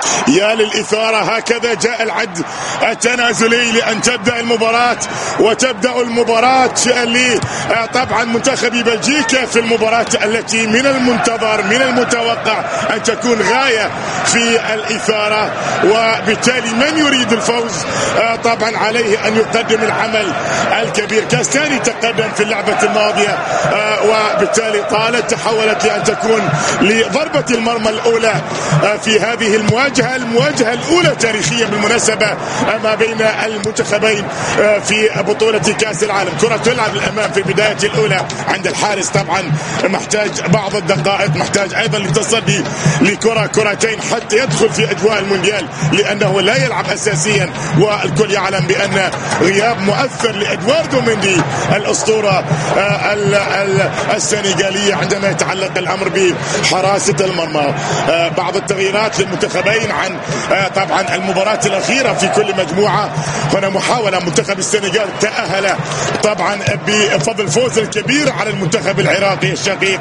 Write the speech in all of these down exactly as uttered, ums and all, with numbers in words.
يا للإثارة، هكذا جاء العد التنازلي لأن تبدأ المباراة، وتبدأ المباراة اللي طبعا منتخب بلجيكا في المباراة التي من المنتظر من المتوقع أن تكون غاية في الإثارة، وبالتالي من يريد الفوز طبعا عليه أن يقدم العمل الكبير. كاستاني تقدم في اللعبة الماضية، وبالتالي طالت تحولت لأن تكون لضربة المرمى الأولى في هذه المواجهة المواجهة الأولى تاريخيا بالمناسبة ما بين المنتخبين في بطولة كأس العالم. كرة تلعب الأمام في بداية الأولى عند الحارس، طبعا محتاج بعض الدقائق، محتاج أيضا لتصدي لكرة كرتين حتى يدخل في أجواء المونديال، لأنه لا يلعب أساسيا، والكل يعلم بأن غياب مؤثر لإدواردو مندي الأسطورة السنغالية عندما يتعلق الأمر بحراسة المرمى. بعض التغييرات للمنتخبين عن طبعا المباراة الأخيرة في كل مجموعة. هنا محاولة، منتخب السنغال تأهل طبعا بفضل فوز الكبير على المنتخب العراقي الشقيق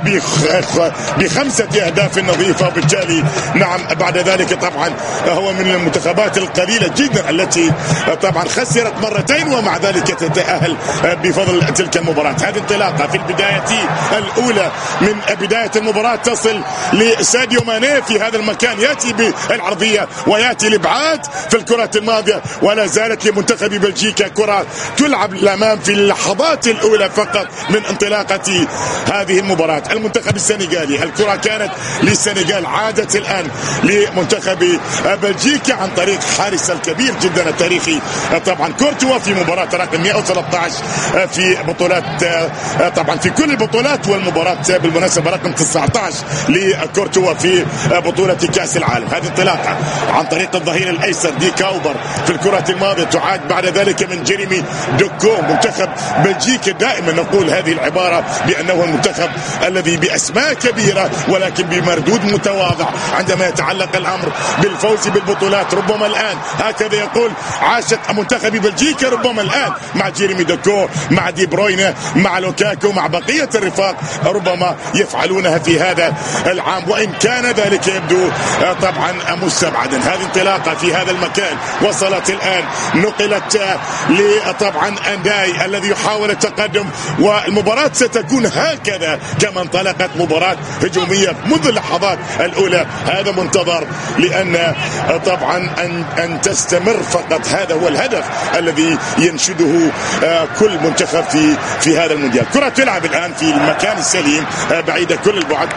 بخمسة أهداف نظيفة، وبالتالي نعم بعد ذلك طبعا هو من المنتخبات القليلة جدا التي طبعا خسرت مرتين ومع ذلك تتأهل بفضل تلك المباراة. هذه انطلاقة في البداية الأولى من بداية المباراة تصل لساديو ماني في هذا المكان، يأتي بالعرضية ويأتي الإبعاد في الكرة الماضية، ولا زالت لمنتخب بلجيكا كرة تلعب الأمام في اللحظات الأولى فقط من انطلاقة هذه المباراة. المنتخب السنغالي الكرة كانت للسنغال، عادت الآن لمنتخب بلجيكا عن طريق حارس الكبير جدا التاريخي طبعا كورتوا في مباراة رقم مئة وثلاثة عشر في بطولات طبعا في كل البطولات، والمباراة بالمناسبة رقم تسعة عشر لكورتوا في بطولة كأس العالم. هذه انطلاقة عن طريق الظهير الأيسر دي كاوبر في الكرة الماضية، تعاد بعد ذلك من جيريمي دوكو. منتخب بلجيكا دائما نقول هذه العبارة بأنه المنتخب الذي بأسماء كبيرة ولكن بمردود متواضع عندما يتعلق الأمر بالفوز بالبطولات. ربما الآن هكذا يقول عاشق منتخب بلجيكا، ربما الآن مع جيريمي دوكو، مع دي بروينة، مع لوكاكو، مع بقية الرفاق ربما يفعلونها في هذا العام، وإن كان ذلك يبدو طبعا مستبعدا. هذه انطلاقة في هذا المكان وصلت الآن، نقلت لطبعا أنداي الذي يحاول التقدم، والمباراة ستكون هكذا كما انطلقت مباراة هجومية منذ اللحظات الأولى. هذا منتظر، لأن طبعا أن, أن تستمر فقط، هذا هو الهدف الذي ينشده كل منتخب في في هذا المونديال. كرة تلعب الآن في المكان السليم بعيدة كل البعد.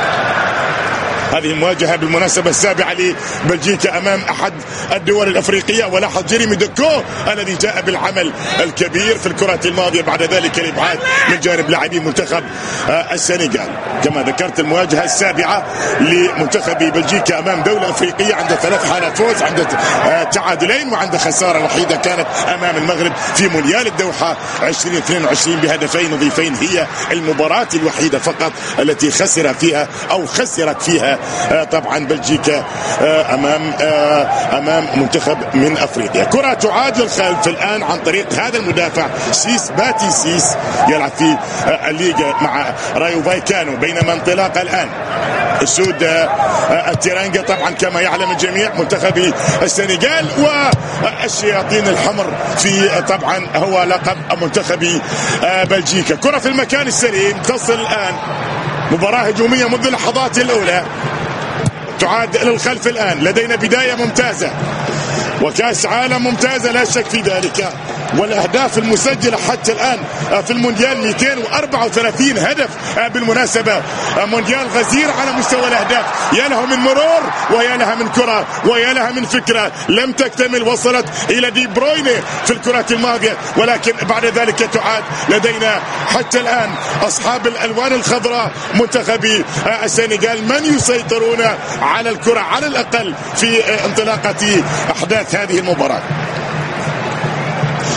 هذه المواجهة بالمناسبة السابعة لبلجيكا أمام أحد الدول الأفريقية، ولاحظ جيريمي دوكو الذي جاء بالعمل الكبير في الكرة الماضية، بعد ذلك الإبعاد من جانب لاعبي منتخب السنغال. كما ذكرت المواجهة السابعة لمنتخب بلجيكا أمام دولة أفريقية عند ثلاث حالات فوز، عند تعادلين وعند خسارة وحيدة كانت أمام المغرب في مونديال الدوحة ألفين واثنين وعشرين بهدفين نظيفين. هي المباراة الوحيدة فقط التي خسر فيها أو خسرت فيها طبعا بلجيكا امام امام منتخب من افريقيا. كرة تعاد للخلف الان عن طريق هذا المدافع سيس باتي سيس، يلعب في الليغا مع رايو فايكانو، بينما انطلاقه الان السود التيرانجا طبعا كما يعلم الجميع منتخب السنغال، والشياطين الحمر في طبعا هو لقب منتخب بلجيكا. كرة في المكان السليم تصل الان، مباراة هجومية منذ اللحظات الأولى، تعاد للخلف الآن. لدينا بداية ممتازة وكأس عالم ممتازة لا شك في ذلك، والأهداف المسجلة حتى الآن في المونديال مئتين وأربعة وثلاثين هدف بالمناسبة. مونديال غزير على مستوى الأهداف، يا لها من مرور ويا لها من كرة ويا لها من فكرة لم تكتمل، وصلت إلى دي بروينة في الكرة الماضية، ولكن بعد ذلك تعاد. لدينا حتى الآن أصحاب الألوان الخضراء منتخب السنغال من يسيطرون على الكرة على الأقل في انطلاقة أحداث هذه المباراة.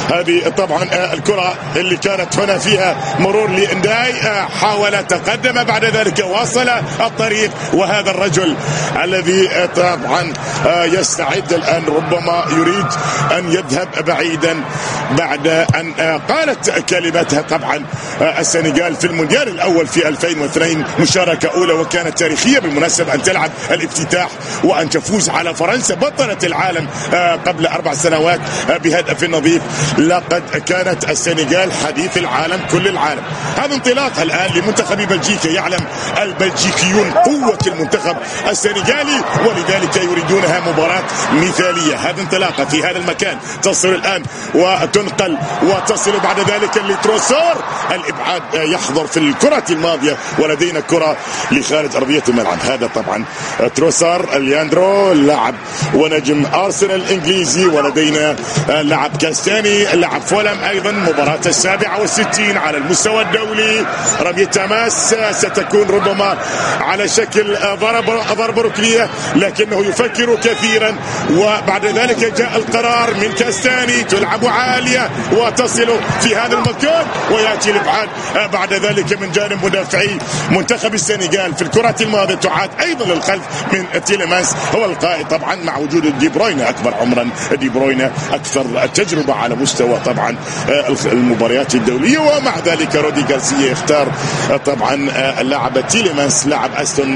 هذه طبعا الكرة اللي كانت هنا فيها مرور لإنداي، حاول تقدم بعد ذلك واصل الطريق، وهذا الرجل الذي طبعا يستعد الآن ربما يريد أن يذهب بعيدا بعد أن قالت كلمتها. طبعا السنغال في المونديال الأول في ألفين واثنين مشاركة أولى وكانت تاريخية بالمناسبة، أن تلعب الافتتاح وأن تفوز على فرنسا بطلة العالم قبل أربع سنوات بهدف نظيف. لقد كانت السنغال حديث العالم كل العالم. هذا انطلاق الآن لمنتخب بلجيكا. يعلم البلجيكيون قوة المنتخب السنغالي ولذلك يريدونها مباراة مثالية. هذا انطلاقة في هذا المكان، تصل الآن وتنقل وتصل بعد ذلك لتروسار. الإبعاد يحضر في الكرة الماضية ولدينا كرة لخارج أرضية الملعب. هذا طبعا تروسار لياندرو لاعب ونجم أرسنال الإنجليزي، ولدينا لاعب كاستاني لاعب فولم أيضا. مباراة السابعة والستين على المستوى الدولي. رمية تماس ستكون ربما على شكل ضرب ركنية لكنه يفكر كثيرا، وبعد ذلك جاء القرار من كاستاني، تلعب عالية وتصل في هذا المكان ويأتي الإبعاد بعد ذلك من جانب مدافعي منتخب السنغال. في الكرة الماضية تعاد أيضا للخلف من تيليمانس، هو القائد طبعا مع وجود دي بروين أكبر عمرا، دي بروين أكثر تجربة على مستوى طبعا المباريات الدولية، ومع ذلك رودي غارسيا يختار طبعا اللاعب تيليمانس لاعب أستون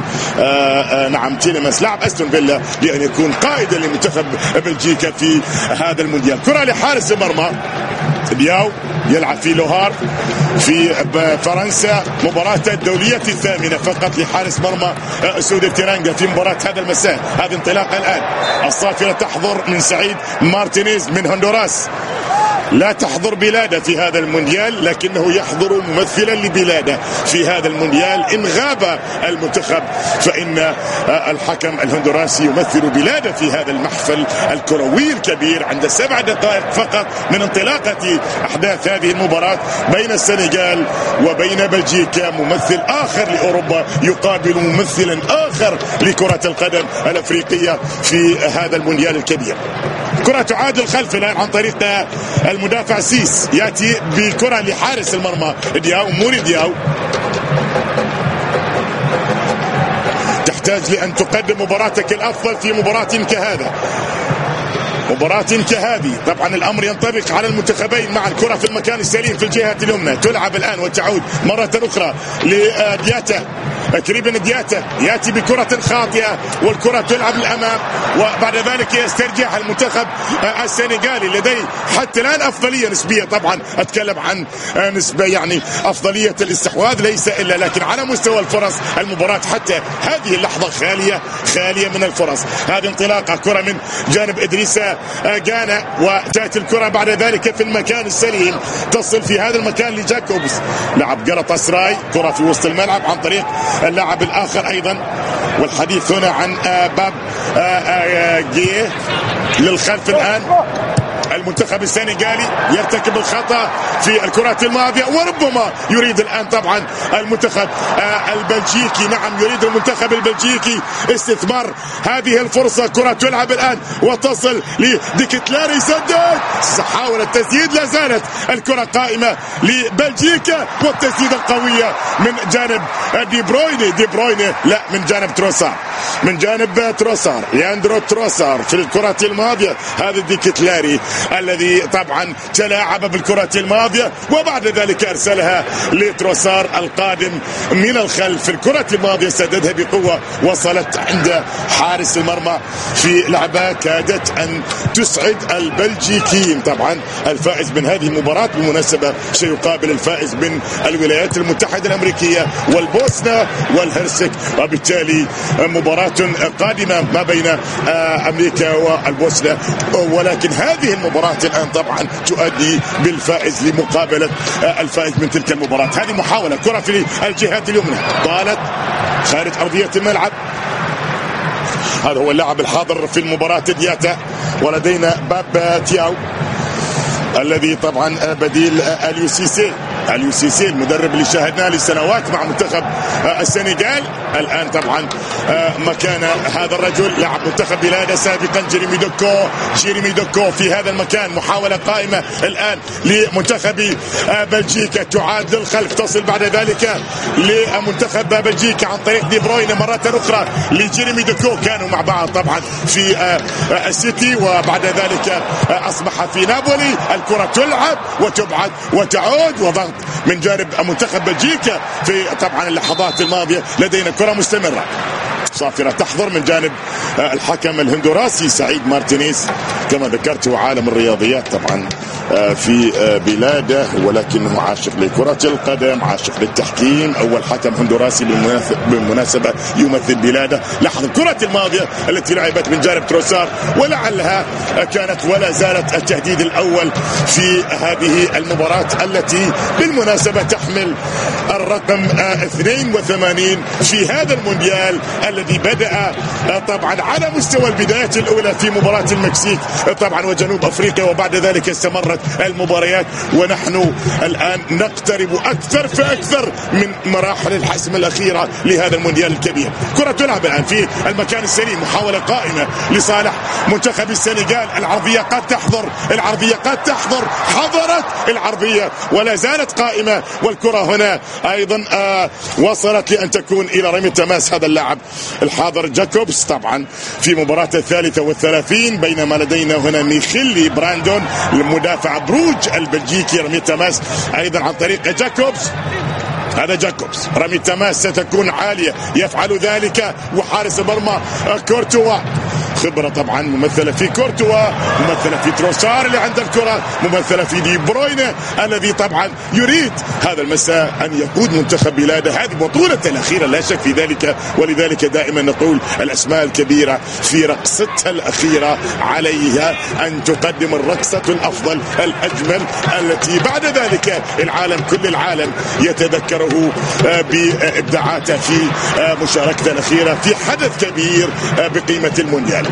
نعم تيليمانس لاعب أستون فيلا لأن يكون قائدا لمنتخب بلجيكا في هذا المونديال. كرة لحارس المرمى دياو يلعب في لوهار في فرنسا. مباراة الدولية الثامنة فقط لحارس مرمى سود التيرانجا في مباراة هذا المساء. هذه انطلاقة الآن. الصافرة تحضر من سعيد مارتينيز من هندوراس، لا تحضر بلاده في هذا المونديال لكنه يحضر ممثلا لبلاده في هذا المونديال. إن غاب المنتخب فإن الحكم الهندوراسي يمثل بلاده في هذا المحفل الكروي الكبير عند سبع دقائق فقط من انطلاقة أحداث هذه المباراة بين السنغال وبين بلجيكا. ممثل آخر لأوروبا يقابل ممثلا آخر لكرة القدم الأفريقية في هذا المونديال الكبير. كرة تعادل خلف الآن عن طريق المدافع سيس، يأتي بكرة لحارس المرمى دياو موري دياو. تحتاج لأن تقدم مباراتك الأفضل في مباراة كهذا، مباراة كهذه. طبعا الأمر ينطبق على المنتخبين مع الكرة في المكان السليم في الجهة اليمنى. تلعب الآن وتعود مرة أخرى لدياتا كريبن دياتا، يأتي بكرة خاطئة والكرة تلعب للأمام وبعد ذلك يسترجع المنتخب السنغالي. لديه حتى الآن أفضلية نسبية، طبعا أتكلم عن نسبة يعني أفضلية الاستحواذ ليس إلا، لكن على مستوى الفرص المباراة حتى هذه اللحظة خالية خالية من الفرص. هذه انطلاقة كرة من جانب إدريس جانا وتأتي الكرة بعد ذلك في المكان السليم، تصل في هذا المكان لجاكوبس لعب جلطة سراي. كرة في وسط الملعب عن طريق اللاعب الآخر أيضا، والحديث هنا عن باب جيه للخلف. الآن المنتخب السنغالي يرتكب الخطأ في الكرات الماضية وربما يريد الآن طبعا المنتخب البلجيكي، نعم يريد المنتخب البلجيكي استثمار هذه الفرصة. كرة تلعب الآن وتصل لديكتلاري سدد، حاول التسديد، لا زالت الكرة قائمة لبلجيكا والتسديدة القوية من جانب دي برويني دي برويني لا من جانب تروسار من جانب تروسار ياندرو تروسار في الكرة الماضية. هذا ديكتلاري الذي طبعا تلاعب بالكرة الماضية وبعد ذلك أرسلها لتروسار القادم من الخلف. في الكرة الماضية سددها بقوة، وصلت عند حارس المرمى في لعبة كادت أن تسعد البلجيكيين. طبعا الفائز من هذه المباراة بالمناسبة سيقابل الفائز من الولايات المتحدة الأمريكية والبوسنة والهرسك، وبالتالي مباراة قادمة ما بين أمريكا والبوسنة. ولكن هذه المباراة الآن طبعا تؤدي بالفائز لمقابلة الفائز من تلك المباراة. هذه محاولة كرة في الجهة اليمنى طالت خارج أرضية الملعب. هذا هو اللاعب الحاضر في المباراة دياتا، ولدينا باب تياو الذي طبعا بديل اليو سي سي. اليو سي سي المدرب اللي شاهدناه لسنوات مع منتخب السنغال. الآن طبعا مكان هذا الرجل لاعب منتخب بلاده سابقا جيريمي دوكو. جيريمي دوكو في هذا المكان، محاولة قائمة الآن لمنتخب بلجيكا تعاد للخلف، تصل بعد ذلك لمنتخب بلجيكا عن طريق دي بروين مرة أخرى لجيريمي دوكو. كانوا مع بعض طبعا في السيتي وبعد ذلك أصبح في نابولي. الكرة تلعب وتبعد وتعود وضغط من جانب منتخب بلجيكا في طبعا اللحظات الماضية. لدينا كرة مستمرة صافرة تحضر من جانب الحكم الهندوراسي سعيد مارتينيز. كما ذكرت هو عالم الرياضيات طبعا في بلاده، ولكنه عاشق لكرة القدم، عاشق للتحكيم. أول حكم هندوراسي بالمناسبة يمثل بلاده. لاحظ الكرة الماضية التي لعبت من جانب تروسار، ولعلها كانت ولا زالت التهديد الأول في هذه المباراة التي بالمناسبة تحمل الرقم اثنين وثمانين في هذا المونديال الذي بدأ طبعا على مستوى البدايات الأولى في مباراة المكسيك طبعا وجنوب أفريقيا، وبعد ذلك استمرت المباريات ونحن الآن نقترب أكثر فأكثر من مراحل الحسم الأخيرة لهذا المونديال الكبير. كرة تلعب الآن في المكان السليم، محاولة قائمة لصالح منتخب السنغال. العرضية قد تحضر، العرضية قد تحضر، حضرت العرضية ولا زالت قائمة. والكرة هنا أيضا آه وصلت لأن تكون إلى رمي التماس هذا اللاعب الحاضر جاكوبس طبعا في مباراة الثالثة والثلاثين. بينما لدينا هنا ميخيلي براندون المدافع بروج البلجيكي. رمي التماس أيضا عن طريق جاكوبس. هذا جاكوبس، رمي التماس ستكون عالية، يفعل ذلك وحارس المرمى كورتوا. خبرة طبعا ممثلة في كورتوا، ممثلة في تروسار اللي عند الكرة، ممثلة في دي بروينة الذي طبعا يريد هذا المساء أن يقود منتخب بلاده. هذه بطولة الأخيرة لا شك في ذلك، ولذلك دائما نقول الأسماء الكبيرة في رقصتها الأخيرة عليها أن تقدم الرقصة الأفضل الأجمل التي بعد ذلك العالم كل العالم يتذكره بإبداعاته في مشاركته الأخيرة في حدث كبير بقيمة المونديال.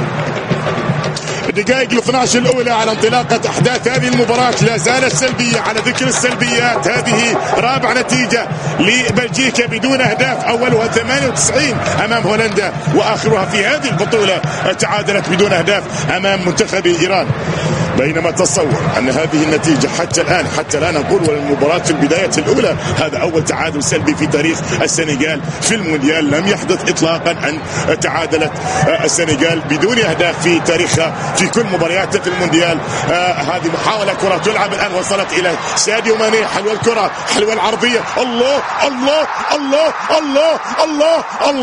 الدقائق الاثنى عشر الأولى على انطلاقة أحداث هذه المباراة لا زالت سلبية. على ذكر السلبيات، هذه رابع نتيجة لبلجيكا بدون أهداف، أولها ثمانية وتسعين أمام هولندا، وآخرها في هذه البطولة تعادلت بدون أهداف أمام منتخب إيران. بينما تصور أن هذه النتيجة حتى الآن حتى لا نقول والمباراة في البداية الأولى هذا أول تعادل سلبي في تاريخ السنغال في المونديال. لم يحدث إطلاقا أن تعادلت السنغال بدون أهداف في تاريخها في كل مبارياتها في المونديال. آه هذه محاولة كرة تلعب الآن، وصلت إلى ساديو ماني. حلوة الكرة، حلوة العرضية. الله الله الله الله الله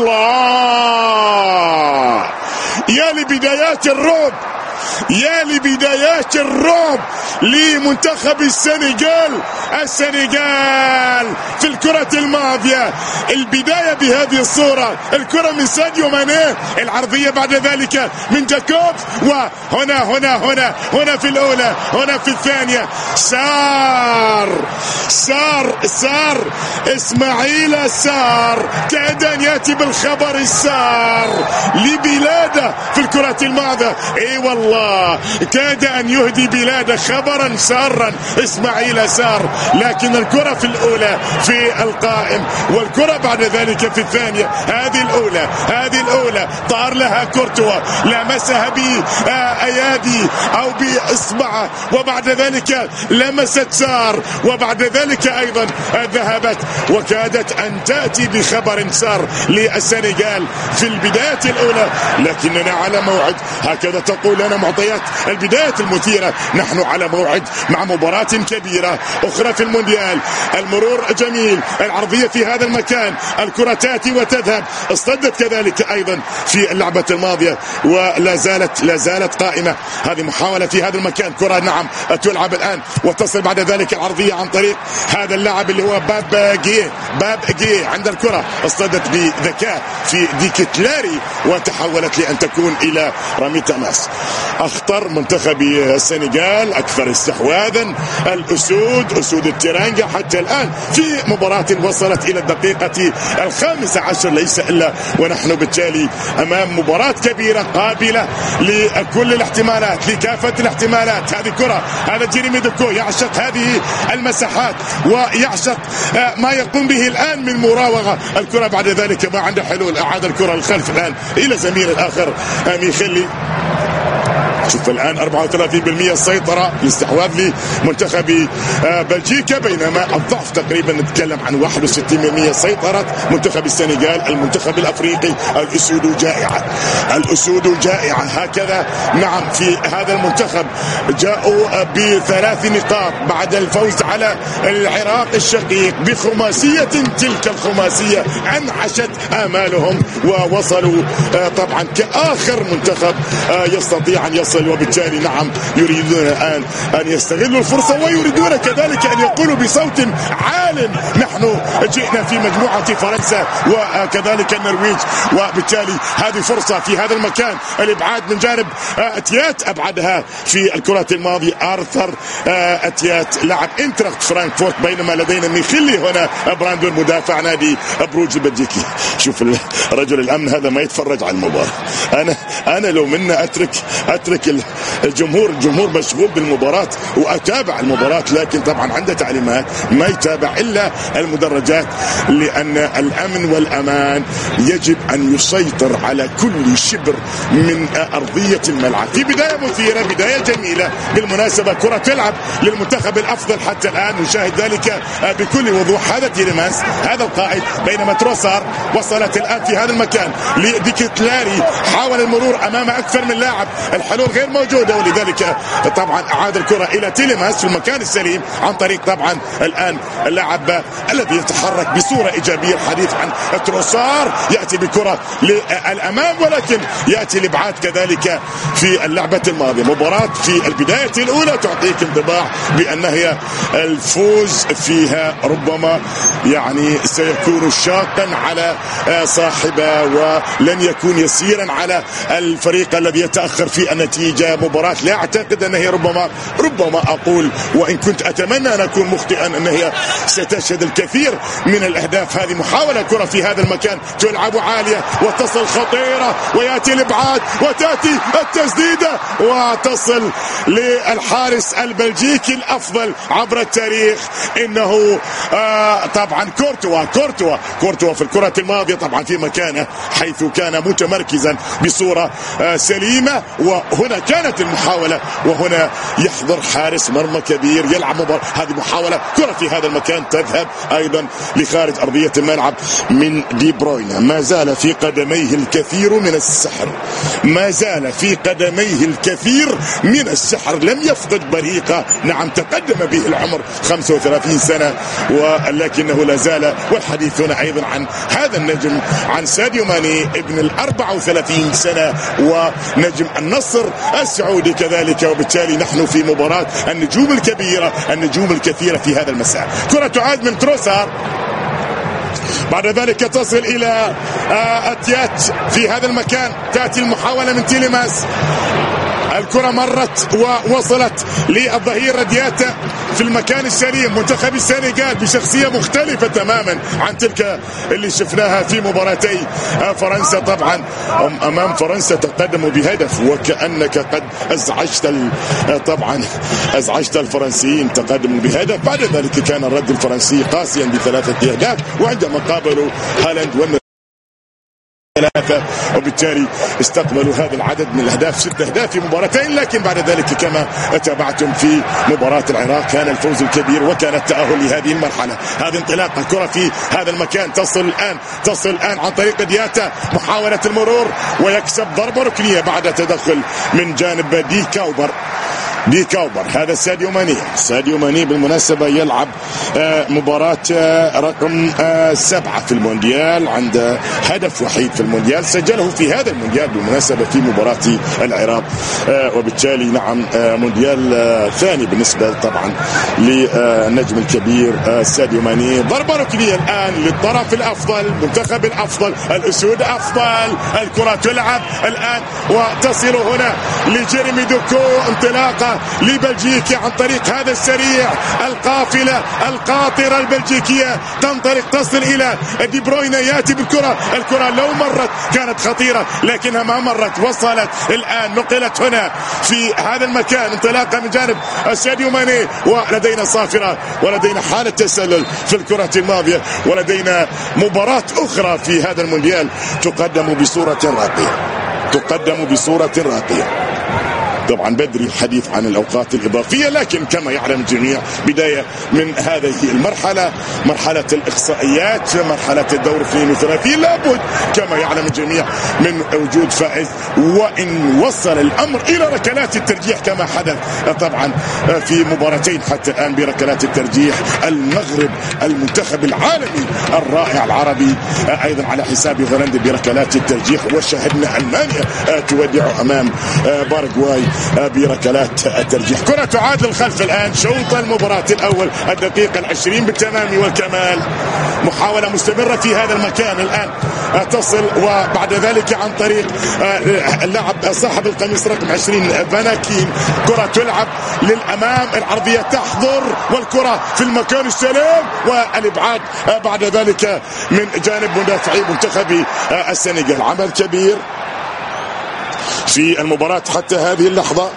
الله، يا لبدايات الرعب، يا لبدايات الرعب لمنتخب السنغال. السنغال في الكرة الماضية البداية بهذه الصورة، الكرة من ساديو ماني، العرضية بعد ذلك من جاكوبس، وهنا هنا هنا هنا في الأولى، هنا في الثانية. سار سار سار إسماعيل سار كاد أن يأتي بالخبر السار لبلاده في الكرة الماضية. اي والله كاد أن يهدي بلاده خبرا سارا إسماعيل سار، لكن الكرة في الأولى في القائم والكرة بعد ذلك في الثانية. هذه الأولى هذه الأولى طار لها كورتوا، لمسها بأيادي أو بإصبعه، وبعد ذلك لمست سار، وبعد ذلك أيضا ذهبت وكادت أن تأتي بخبر سار للسنغال في البداية الأولى. لكننا على موعد، هكذا تقول لنا معطيات البداية المثيرة. نحن على موعد مع مباراة كبيرة أخرى في المونديال. المرور جميل، العرضية في هذا المكان، الكرة تأتي وتذهب، اصطدت كذلك أيضا في اللعبة الماضية ولا زالت لا زالت قائمة. هذه محاولة في هذا المكان، كرة نعم تلعب الآن وتصل بعد ذلك العرضية عن طريق هذا اللاعب اللي هو باب جيه. باب جيه عند الكرة، اصطدت بذكاء في ديكتلاري، وتحولت لأن تكون إلى رمي تماس. أخطر منتخب السنغال، أكثر استحواذا، الأسود أسود التيرانجا حتى الآن في مباراة وصلت إلى الدقيقة الخامسة عشر، ليس إلا ونحن بالتالي أمام مباراة كبيرة قابلة لكل الاحتمالات، لكافة الاحتمالات. هذه كرة، هذا جيريمي دوكو يعشق هذه المساحات ويعشق ما يقوم به الآن من مراوغة الكرة، بعد ذلك ما عنده حلول، أعاد الكرة الخلف الآن إلى زميل الآخر ميخيلي. شوف الآن أربعة وثلاثين بالمئة السيطرة، الاستحواذ لمنتخب بلجيكا، بينما الضعف تقريبا نتكلم عن واحد وستين بالمئة سيطرة منتخب السنغال. المنتخب الأفريقي الأسود جائعة، الأسود جائعة هكذا. نعم، في هذا المنتخب جاءوا بثلاث نقاط بعد الفوز على العراق الشقيق بخماسية، تلك الخماسية أنعشت آمالهم ووصلوا طبعا كآخر منتخب يستطيع أن يصل، وبالتالي نعم يريدون الآن أن يستغلوا الفرصة، ويريدون كذلك أن يقولوا بصوت عال نحن جئنا في مجموعة فرنسا وكذلك النرويج. وبالتالي هذه فرصة في هذا المكان. الإبعاد من جانب أتيات، أبعدها في الكرة الماضية آرثر أتيات لاعب انتراخت فرانكفورت، بينما لدينا ميخيلي هنا براندون مدافع نادي بروج البلجيكي. شوف رجل الأمن هذا ما يتفرج على المباراة. أنا أنا لو منا أترك أترك الجمهور، الجمهور مشغول بالمباراة وأتابع المباراة، لكن طبعا عنده تعليمات ما يتابع إلا المدرجات، لأن الأمن والأمان يجب أن يسيطر على كل شبر من أرضية الملعب. في بداية مثيرة، بداية جميلة بالمناسبة، كرة تلعب للمنتخب الأفضل حتى الآن، نشاهد ذلك بكل وضوح. هذا تيليمانس، هذا القائد، بينما تروسار وصلت الآن في هذا المكان لديكتلاري، حاول المرور أمام أكثر من لاعب، الحلول غير موجودة، ولذلك طبعا أعاد الكرة إلى تيليمانس في المكان السليم عن طريق طبعا الآن اللاعب الذي يتحرك بصورة إيجابية. الحديث عن تروسار، يأتي بكرة للأمام ولكن يأتي الإبعاد كذلك في اللعبة الماضية. مباراة في البداية الأولى تعطيك انطباع بأن هي الفوز فيها ربما يعني سيكون شاقا على صاحبه، ولن يكون يسيرا على الفريق الذي يتأخر في النتيجة. مباراة لا أعتقد أن هي ربما ربما أقول، وإن كنت أتمنى أن أكون مخطئا، أن هي ستشهد الكثير من الأهداف. هذه محاولة كرة في هذا المكان تلعب عالية وتصل خطيرة، ويأتي الإبعاد وتأتي التسديدة وتصل للحارس البلجيكي الأفضل عبر التاريخ، إنه آه طبعا كورتوا كورتوا كورتوا في الكرة الماضية طبعا في مكانه حيث كان متمركزا بصورة آه سليمة، وهنا كانت المحاولة، وهنا يحضر حارس مرمى كبير يلعب مباراة. هذه محاولة كرة في هذا المكان تذهب أيضا لخارج أرضية الملعب من دي بروين. ما زال في قدميه الكثير من السحر، ما زال في قدميه الكثير من السحر، لم يفقد بريقة. نعم تقدم به العمر خمسة وثلاثين سنة، ولكنه لا زال. والحديث هنا أيضا عن هذا النجم، عن ساديو ماني ابن الأربع وثلاثين سنة ونجم النصر السعودي كذلك. وبالتالي نحن في مباراة النجوم الكبيرة، النجوم الكثيرة في هذا المساء. كرة تعاد من تروسار، بعد ذلك تصل إلى أتيات في هذا المكان، تأتي المحاولة من تيليمانس، الكرة مرت ووصلت للظهير دياتا في المكان السليم. منتخب السنغال بشخصية مختلفة تماما عن تلك اللي شفناها في مباراتي فرنسا. طبعا أمام فرنسا تقدموا بهدف، وكأنك قد أزعجت طبعا أزعجت الفرنسيين، تقدموا بهدف. بعد ذلك كان الرد الفرنسي قاسيا بثلاثة أهداف، وعندما قابلوا هالاند والن ثلاثة، وبالتالي استقبلوا هذا العدد من الأهداف، ست أهداف في مباراتين. لكن بعد ذلك كما تابعتم في مباراة العراق كان الفوز الكبير وكان التأهل لهذه المرحلة. هذه انطلاقة كرة في هذا المكان، تصل الآن تصل الآن عن طريق دياتا، محاولة المرور ويكسب ضربة ركنية بعد تدخل من جانب دي كاوبر. دي كوبر. هذا ساديو ماني. ساديو ماني بالمناسبة يلعب مباراة رقم سبعة في المونديال، عنده هدف وحيد في المونديال سجله في هذا المونديال بالمناسبة في مباراة العراق، وبالتالي نعم مونديال ثاني بالنسبة طبعا للنجم الكبير ساديو ماني. ضربة ركنية الآن للطرف الأفضل، منتخب الأفضل، الأسود أفضل. الكرة تلعب الآن وتصل هنا لجيريمي دوكو، انطلاقة لبلجيكا عن طريق هذا السريع، القافلة القاطرة البلجيكية تنطلق تصل إلى دي بروين، يأتي بالكرة. الكرة لو مرت كانت خطيرة لكنها ما مرت، وصلت الآن نقلت هنا في هذا المكان، انطلاقة من جانب ساديو ماني، ولدينا صافرة ولدينا حالة تسلل في الكرة الماضية، ولدينا مباراة أخرى في هذا المونديال تقدم بصورة راقية تقدم بصورة راقية. طبعا بدري الحديث عن الأوقات الإضافية، لكن كما يعلم الجميع بداية من هذه المرحلة، مرحلة الإقصائيات، مرحلة الدور اثنين وثلاثين، لابد كما يعلم الجميع من وجود فائز، وإن وصل الأمر إلى ركلات الترجيح كما حدث طبعا في مباراتين حتى الآن بركلات الترجيح. المغرب المنتخب العالمي الرائع العربي أيضا على حساب هولندا بركلات الترجيح، وشاهدنا ألمانيا تودع أمام باراغواي بركلات الترجيح. كرة تعاد للخلف الآن، شوط المباراة الأول الدقيقة العشرين بالتمام والكمال. محاولة مستمرة في هذا المكان الآن تصل، وبعد ذلك عن طريق اللاعب صاحب القميص رقم عشرين فاناكين، كرة تلعب للأمام، العرضية تحضر والكرة في المكان السليم، والإبعاد بعد ذلك من جانب مدافعي منتخب السنغال. عمل كبير في المباراة حتى هذه اللحظة.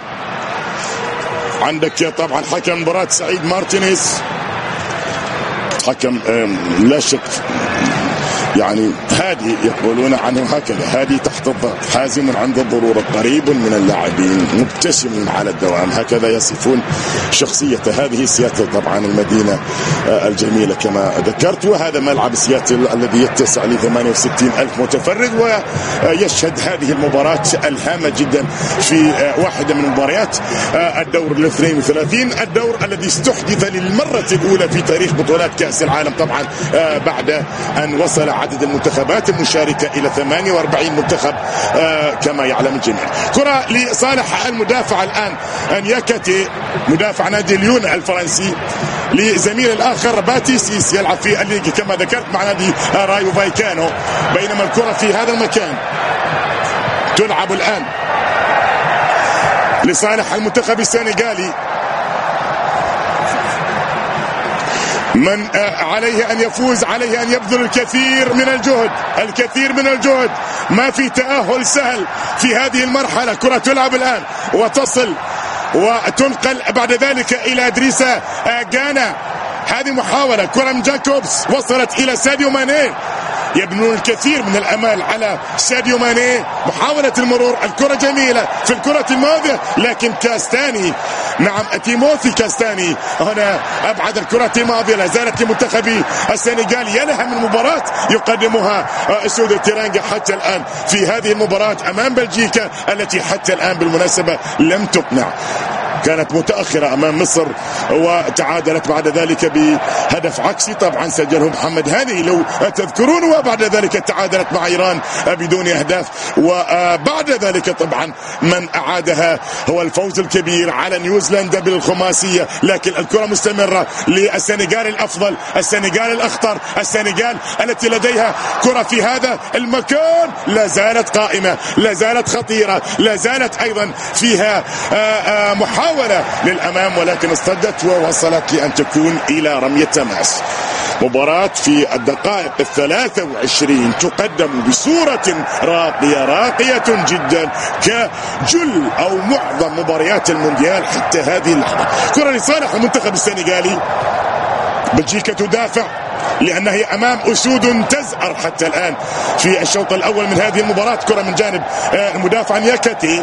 عندك طبعا حكم مباراة سعيد مارتينيز، حكم لا شك يعني هادي، يقولون عنه هكذا، هادي تحت الضغط، حازم عند الضرورة، قريب من اللاعبين، مبتسم على الدوام، هكذا يصفون شخصيته. هذه سياتل طبعا المدينة الجميلة كما ذكرت، وهذا ملعب سياتل الذي يتسع ل ثمانية وستين ألف متفرج، ويشهد هذه المباراة الهامة جدا في واحدة من مباريات الدور الاثنين وثلاثين، الدور الذي استحدث للمرة الأولى في تاريخ بطولات كأس العالم طبعا بعد أن وصل عدد المنتخبات المشاركة إلى ثمانية وأربعين منتخب آه كما يعلم الجميع. كرة لصالح المدافع الآن انياكاتي، مدافع نادي ليون الفرنسي، لزميل الآخر باتيسيس يلعب في الليج كما ذكرت مع نادي رايو فايكانو، بينما الكرة في هذا المكان تلعب الآن لصالح المنتخب السنغالي. من عليه أن يفوز، عليه أن يبذل الكثير من الجهد، الكثير من الجهد، ما في تأهل سهل في هذه المرحلة. كرة تلعب الآن وتصل وتنقل بعد ذلك إلى إدريسا جانا. هذه محاولة، كرة من جاكوبس وصلت إلى ساديو ماني، يبنون الكثير من الأمال على ساديو ماني. محاولة المرور، الكرة جميلة في الكرة الماضية، لكن كاستاني، نعم تيموثي كاستاني هنا أبعد الكرة الماضية. لا زالت لمنتخب السنغال ينهى من مباراة يقدمها أسود الترانجا حتى الآن في هذه المباراة أمام بلجيكا، التي حتى الآن بالمناسبة لم تقنع، كانت متأخرة أمام مصر وتعادلت بعد ذلك بهدف عكسي طبعا سجله محمد هاني لو تذكرون، وبعد ذلك تعادلت مع إيران بدون أهداف، وبعد ذلك طبعا من أعادها هو الفوز الكبير على نيوزيلندا بالخماسية. لكن الكرة مستمرة للسنغال الأفضل، السنغال الأخطر، السنغال التي لديها كرة في هذا المكان، لا زالت قائمة، لا زالت خطيرة، لا زالت أيضا فيها محاولة للأمام، ولكن اصطدت ووصلت لأن تكون إلى رمية تماس. مباراة في الدقائق الثلاثة وعشرين تقدم بصورة راقية راقية جدا كجل أو معظم مباريات المونديال حتى هذه اللحظة. كرة لصالح المنتخب السنغالي، بلجيكا تدافع لأنها هي أمام أسود تزأر حتى الآن في الشوط الأول من هذه المباراة. كرة من جانب المدافع نياكاتي،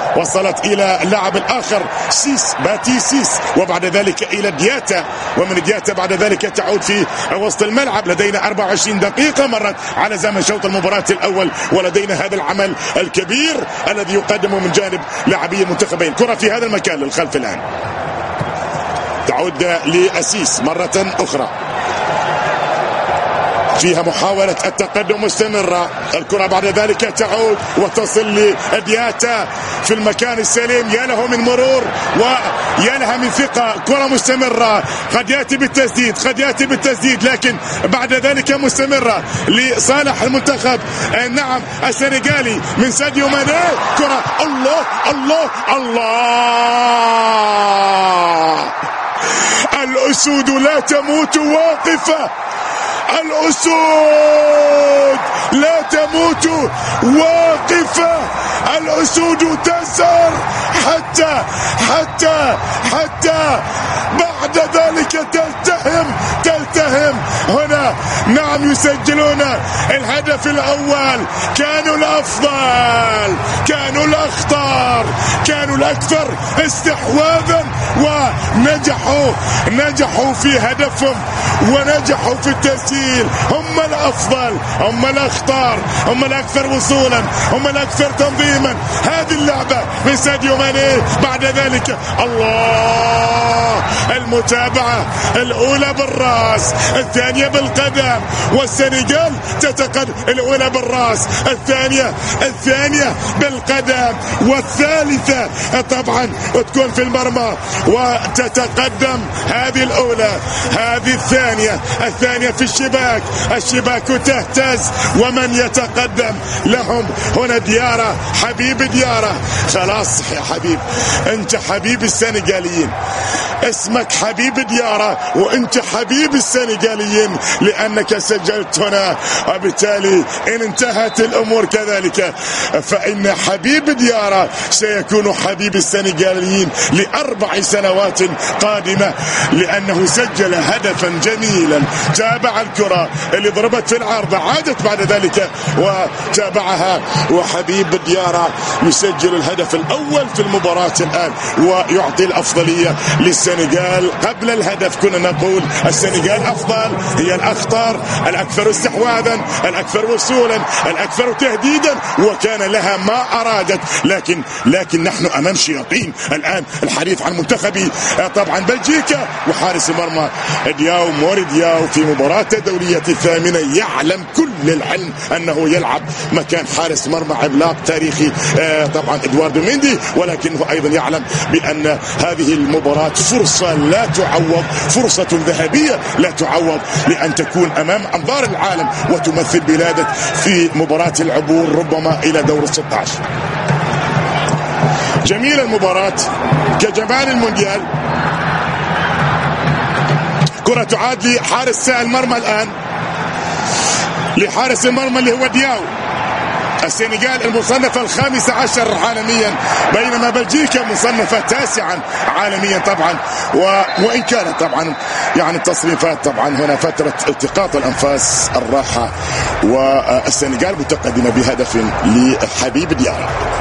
وصلت إلى اللاعب الآخر سيس باتي سيس، وبعد ذلك إلى دياتا، ومن دياتا بعد ذلك تعود في وسط الملعب. لدينا أربعة وعشرين دقيقة مرت على زمن شوط المباراة الأول، ولدينا هذا العمل الكبير الذي يقدمه من جانب لاعبي المنتخبين. كرة في هذا المكان للخلف الآن، تعود لأسيس مرة أخرى، فيها محاولة التقدم مستمرة. الكرة بعد ذلك تعود وتصل لدياتا في المكان السليم. يا له من مرور ويا لها من ثقة. كرة مستمرة، قد يأتي بالتسديد قد يأتي بالتسديد لكن بعد ذلك مستمرة لصالح المنتخب نعم السنغالي من ساديو ماني. كرة الله الله الله، الأسود لا تموت واقفة، الأسود لا تموت واقفة، الأسود تسر حتى حتى حتى بعد ذلك تلتهم تلتهم هنا. نعم يسجلون الهدف الأول. كانوا الأفضل، كانوا الأخطر، كانوا الأكثر استحواذا، ونجحوا نجحوا في هدفهم ونجحوا في التسجيل. هم الأفضل، هم الأخطر، هم الأكثر وصولا، هم الأكثر تنظيما. هذه اللعبة من ساديو ماني. بعد ذلك الله، المتابعة الأولى بالرأس، الثانية بالقدم، والسنغال تتقدم. الأولى بالرأس، الثانية الثانية بالقدم، والثالثة طبعا تكون في المرمى وتتقدم. هذه الأولى، هذه الثانية، الثانية في الشباك، الشباك تهتز. ومن يتقدم لهم هنا ديارة، حبيب ديارة. خلاص يا حبيب، انت حبيب السنغاليين، اسمك حبيب ديارة، وانت حبيب السنغاليين لانك سجلت هنا، وبالتالي ان انتهت الامور كذلك فان حبيب ديارة سيكون حبيب السنغاليين لاربع سنوات قادمة، لانه سجل هدفا جميلا. تابع الكرة اللي ضربت في العارضة، عادت بعد ذلك وتابعها، وحبيب ديارة يسجل الهدف الاول في المباراة الان، ويعطي الافضلية للسنغال. قبل الهدف كنا نقول السنغال افضل، هي الاخطر، الاكثر استحواذا، الاكثر وصولا، الاكثر تهديدا، وكان لها ما ارادت. لكن لكن نحن امام شياطين الان. الحديث عن منتخبي طبعا بلجيكا، وحارس المرمى دياو موري دياو في مباراة الدولية الثامنة يعلم كل العلم انه يلعب مكان حارس مرمى عملاق تاريخي طبعا ادواردو ميندي، ولكنه ايضا يعلم بان هذه المباراة فرصة لا تعوض، فرصة ذهبية لا تعوض لأن تكون أمام أنظار العالم وتمثل بلادك في مباراة العبور ربما إلى دور الستة عشر. جميلة المباراة كجمال المونديال. كرة تعاد لحارس المرمى الآن، لحارس المرمى اللي هو دياو. السنغال المصنفة الخامسة عشر عالميا، بينما بلجيكا مصنفة تاسعا عالميا طبعا. و... وإن كانت طبعا يعني التصنيفات طبعا هنا فترة التقاط الأنفاس الراحة، والسنغال متقدمة بهدف لحبيب ديارة.